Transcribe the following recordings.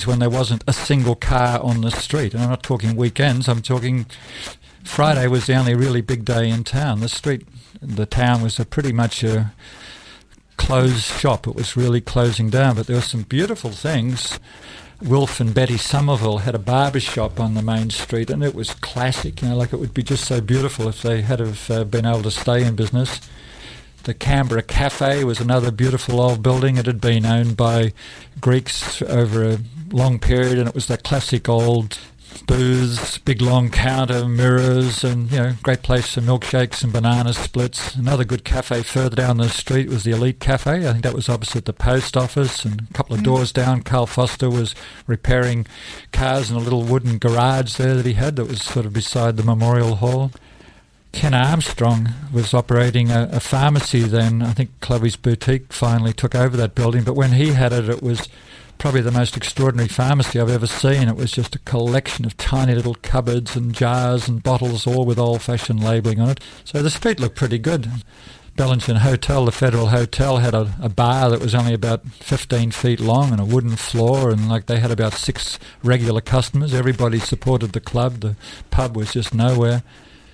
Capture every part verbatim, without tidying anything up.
when there wasn't a single car on the street. And I'm not talking weekends, I'm talking Friday was the only really big day in town. The street, the town was a pretty much a closed shop. It was really closing down, but there were some beautiful things. Wilf and Betty Somerville had a barber shop on the main street, and it was classic, you know, like it would be just so beautiful if they had have uh, been able to stay in business. The Canberra Cafe was another beautiful old building. It had been owned by Greeks over a long period, and it was that classic old booths, big long counter, mirrors, and, you know, great place for milkshakes and banana splits. Another good cafe further down the street was the Elite Cafe. I think that was opposite the post office, and a couple of mm. doors down, Carl Foster was repairing cars in a little wooden garage there that he had that was sort of beside the Memorial Hall. Ken Armstrong was operating a, a pharmacy then. I think Chloe's Boutique finally took over that building, but when he had it, it was probably the most extraordinary pharmacy I've ever seen. It was just a collection of tiny little cupboards and jars and bottles, all with old-fashioned labelling on it. So the street looked pretty good. Bellingen Hotel, the Federal Hotel, had a, a bar that was only about fifteen feet long and a wooden floor, and like they had about six regular customers. Everybody supported the club. The pub was just nowhere.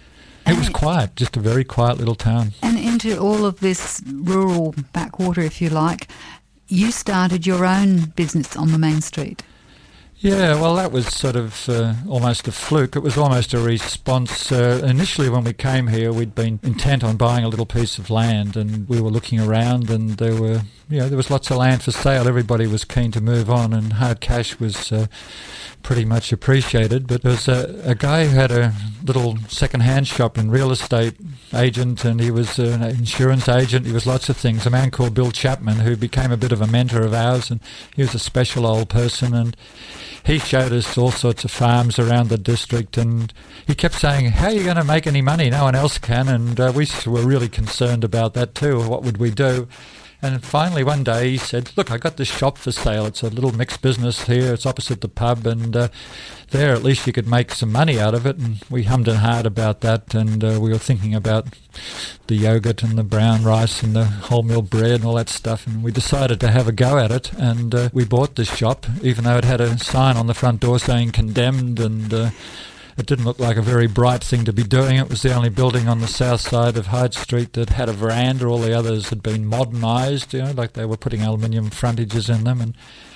It was quiet, just a very quiet little town. And into all of this rural backwater, if you like, you started your own business on the main street. Yeah, well, that was sort of uh, almost a fluke. It was almost a response. Uh, initially, when we came here, we'd been intent on buying a little piece of land, and we were looking around, and there were, you know, there was lots of land for sale. Everybody was keen to move on, and hard cash was uh, pretty much appreciated. But there was a, a guy who had a little second-hand shop and real estate agent, and he was an insurance agent. He was lots of things. A man called Bill Chapman, who became a bit of a mentor of ours, and he was a special old person, and he showed us all sorts of farms around the district, and he kept saying, how are you going to make any money? No one else can. And uh, we were really concerned about that too. What would we do? And finally one day he said, look, I got this shop for sale. It's a little mixed business here. It's opposite the pub, and uh, there at least you could make some money out of it. And we hummed and hawed about that, and uh, we were thinking about the yogurt and the brown rice and the wholemeal bread and all that stuff, and we decided to have a go at it. And uh, we bought this shop, even though it had a sign on the front door saying condemned, and uh, it didn't look like a very bright thing to be doing. It was the only building on the south side of Hyde Street that had a veranda. All the others had been modernised, you know, like they were putting aluminium frontages in them. And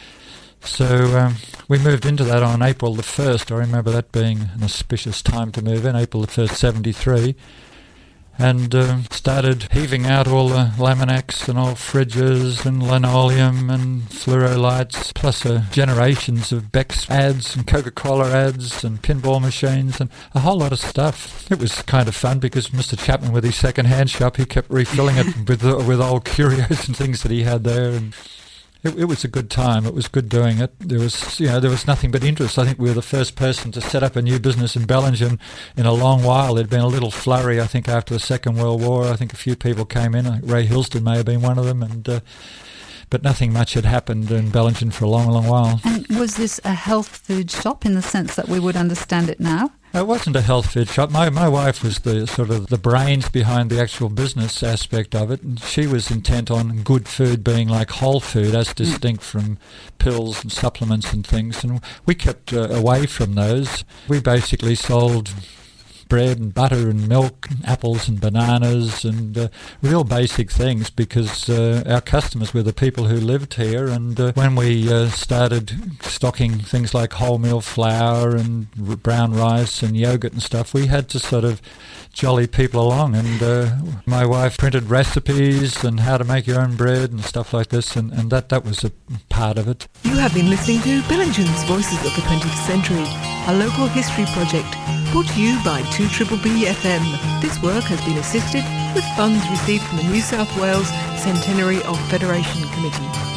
so um, we moved into that on April the first. I remember that being an auspicious time to move in, April the first, seventy-three. And uh, started heaving out all the Laminex and old fridges and linoleum and fluoro lights, plus uh, generations of Beck's ads and Coca-Cola ads and pinball machines and a whole lot of stuff. It was kind of fun because Mister Chapman, with his second-hand shop, he kept refilling it with uh, with old curios and things that he had there. And It, it was a good time. It was good doing it. There was, you know, there was nothing but interest. I think we were the first person to set up a new business in Bellingen in a long while. There'd been a little flurry, I think, after the Second World War. I think a few people came in. Ray Hilston may have been one of them, and uh, but nothing much had happened in Bellingen for a long, long while. And was this a health food shop in the sense that we would understand it now? It wasn't a health food shop. My my wife was the sort of the brains behind the actual business aspect of it, and she was intent on good food being like whole food, as distinct from pills and supplements and things. And we kept uh, away from those. We basically sold bread and butter and milk and apples and bananas and uh, real basic things, because uh, our customers were the people who lived here. And uh, when we uh, started stocking things like wholemeal flour and r- brown rice and yogurt and stuff, we had to sort of jolly people along. And uh, my wife printed recipes and how to make your own bread and stuff like this, and, and that, that was a part of it. You have been listening to Bellingen's Voices of the twentieth Century, a local history project brought to you by two B B B F M. This work has been assisted with funds received from the New South Wales Centenary of Federation Committee.